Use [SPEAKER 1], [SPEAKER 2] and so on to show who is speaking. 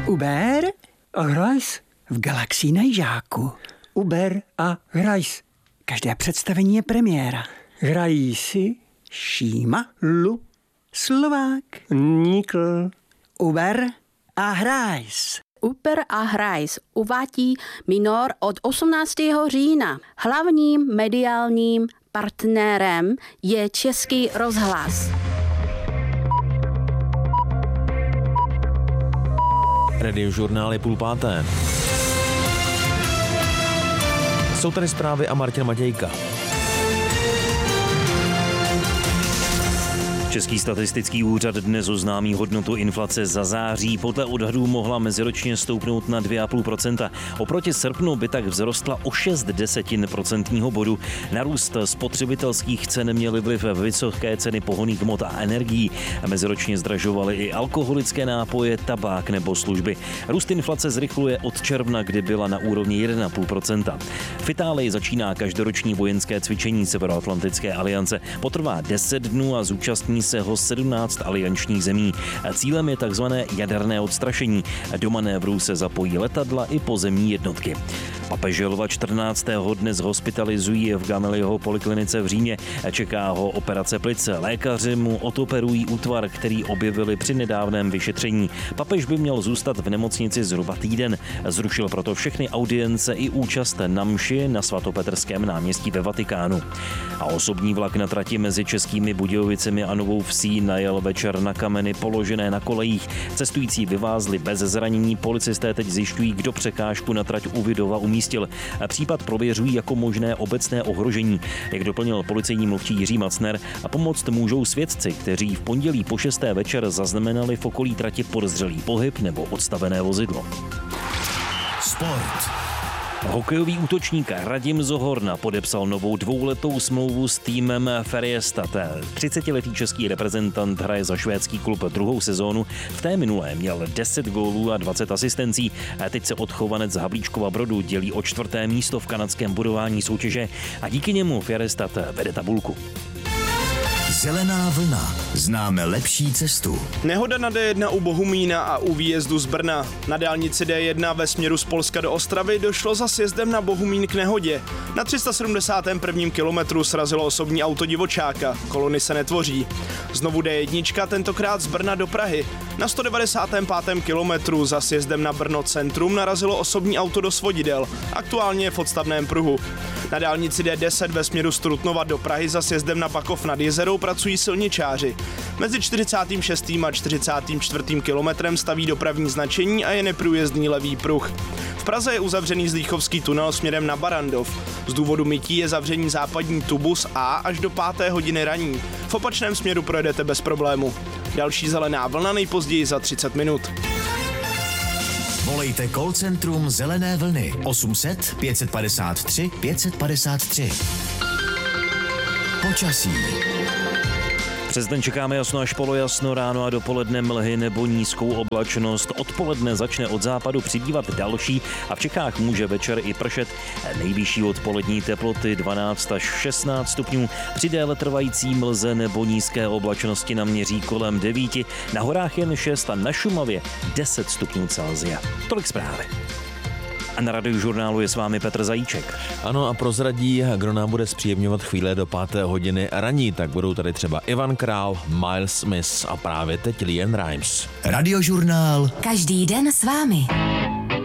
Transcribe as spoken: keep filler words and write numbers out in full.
[SPEAKER 1] Uber a hrajs v Galaxii na Jižáku. Uber a hrajs. Každé představení je premiéra. Hrají si Šíma, Lu, Slovák, Nikl. Uber a hrajs.
[SPEAKER 2] Uber a hrajs uvádí Minor od osmnáctého října. Hlavním mediálním partnerem je Český rozhlas.
[SPEAKER 3] Radiožurnál je půl páté. Jsou tady zprávy a Martin Matějka. Český statistický úřad dnes oznámí hodnotu inflace za září. Podle odhadů mohla meziročně stoupnout na dvě celá pět procenta. Oproti srpnu by tak vzrostla o šest desetin procentního bodu. Narůst spotřebitelských cen měly vliv vysoké ceny pohonných hmot a energií. Meziročně zdražovaly i alkoholické nápoje, tabák nebo služby. Růst inflace zrychluje od června, kdy byla na úrovni jedna celá pět procenta. V Itálii začíná každoroční vojenské cvičení Severoatlantické aliance. Potrvá deset dnů a zúčastní se ho sedmnáct aliančních zemí. Cílem je takzvané jaderné odstrašení. Do manévru se zapojí letadla i pozemní jednotky. Papeže Lva čtrnáctého dnes hospitalizují v Gamaliho poliklinice v Římě. Čeká ho operace plice. Lékaři mu odoperují útvar, který objevili při nedávném vyšetření. Papež by měl zůstat v nemocnici zhruba týden. Zrušil proto všechny audience i účast na mši na svatopetrském náměstí ve Vatikánu. A osobní vlak na trati mezi Českými Budějovicemi a Novou Vsí najel večer na kameny položené na kolejích. Cestující vyvázli bez zranění. Policisté teď zjišťují, kdo překážku na trať u Vidova umístil. Případ prověřují jako možné obecné ohrožení. Jak doplnil policejní mluvčí Jiří Macner, a pomoct můžou svědci, kteří v pondělí po šesté večer zaznamenali v okolí trati podezřelý pohyb nebo odstavené vozidlo.
[SPEAKER 4] Sport.
[SPEAKER 3] Hokejový útočník Radim Zohorna podepsal novou dvouletou smlouvu s týmem Färjestad. třicetiletý český reprezentant hraje za švédský klub druhou sezónu. V té minulé měl deset gólů a dvacet asistencí. A teď se odchovanec z Havlíčkova Brodu dělí o čtvrté místo v kanadském budování soutěže a díky němu Färjestad vede tabulku.
[SPEAKER 4] Zelená vlna. Známe lepší cestu.
[SPEAKER 5] Nehoda na D jedna u Bohumína a u výjezdu z Brna. Na dálnici D jedna ve směru z Polska do Ostravy došlo za sjezdem na Bohumín k nehodě. Na tři sta sedmdesátém prvním kilometru srazilo osobní auto divočáka. Kolony se netvoří. Znovu D jedna, tentokrát z Brna do Prahy. Na sto devadesátém pátém kilometru za sjezdem na Brno centrum narazilo osobní auto do svodidel. Aktuálně je v odstavném pruhu. Na dálnici D deset ve směru z Trutnova do Prahy za sjezdem na Pakov nad Jezerou pracují silničáři. Mezi čtyřicátým šestým a čtyřicátým čtvrtým kilometrem staví dopravní značení a je neprůjezdný levý pruh. V Praze je uzavřený Zlíchovský tunel směrem na Barandov. Z důvodu mytí je zavření západní Tubus A až do páté hodiny raní. V opačném směru projedete bez problému. Další zelená vlna nejpozději za třicet minut.
[SPEAKER 4] Volejte call centrum Zelené vlny osm set pět padesát tři pět padesát tři. Počasí.
[SPEAKER 3] Přes den čekáme jasno až polojasno, ráno a dopoledne mlhy nebo nízkou oblačnost. Odpoledne začne od západu přibývat další a v Čechách může večer i pršet. Nejvyšší odpolední teploty dvanáct až šestnáct stupňů. Při déle trvající mlze nebo nízké oblačnosti naměří kolem devíti. Na horách jen šest a na Šumavě deset stupňů Celsia. Tolik zprávy. A na Radiožurnálu je s vámi Petr Zajíček.
[SPEAKER 6] Ano, a prozradí, kdo nám bude zpříjemňovat chvíle do páté hodiny raní, tak budou tady třeba Ivan Král, Miles Smith a právě teď Leanne Rimes.
[SPEAKER 4] Radiožurnál.
[SPEAKER 7] Každý den s vámi.